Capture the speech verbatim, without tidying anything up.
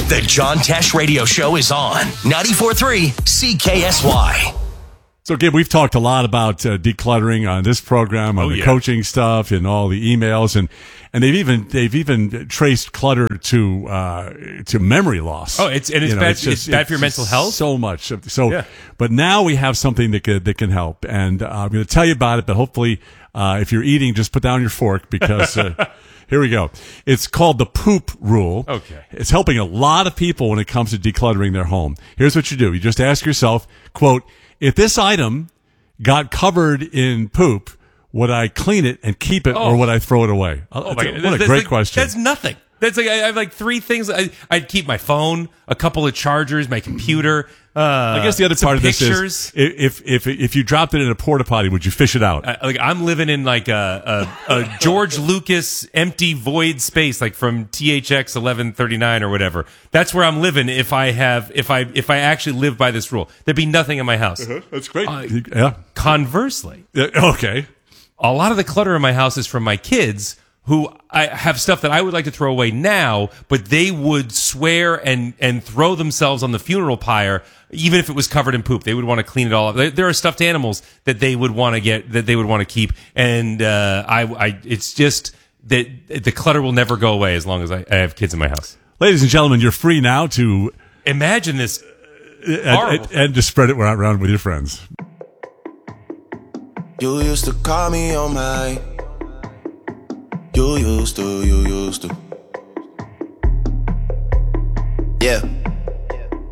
The John Tesh Radio Show is on ninety-four point three C K S Y. So, Gabe, we've talked a lot about uh, decluttering on this program, on oh, the yeah. coaching stuff, and all the emails, and and they've even they've even traced clutter to uh, to memory loss. Oh, it's and it's You know, bad. it's It's, just- bad for your it's mental health. So much. So, Yeah. but now we have something that can, that can help, and uh, I'm going to tell you about it. But hopefully, uh, if you're eating, just put down your fork because. Uh, Here we go. It's called the poop rule. Okay. It's helping a lot of people when it comes to decluttering their home. Here's what you do. You just ask yourself, quote, if this item got covered in poop, would I clean it and keep it Oh. or would I throw it away? Oh my God. What a That's great like- question. That's nothing. That's like I have like three things. I, I'd keep my phone, a couple of chargers, my computer. Uh, I guess the other some part of this pictures. is if if if you dropped it in a porta potty, would you fish it out? Uh, like I'm living in like a, a, a George Lucas empty void space, like from T H X eleven thirty-nine or whatever. That's where I'm living. If I have, if I, if I actually live by this rule, there'd be nothing in my house. That's great. Uh, yeah. Conversely, Yeah, Okay. a lot of the clutter in my house is from my kids who I have stuff that I would like to throw away now, but they would swear and, and throw themselves on the funeral pyre, even if it was covered in poop. They would want to clean it all up. There, there are stuffed animals that they would want to get, that they would want to keep. And, uh, I, I, it's just that the clutter will never go away as long as I, I have kids in my house. Ladies and gentlemen, you're free now to Imagine this. and, Horrible. and, and to spread it around with your friends. You used to call me on my. You used to, you used to. Yeah.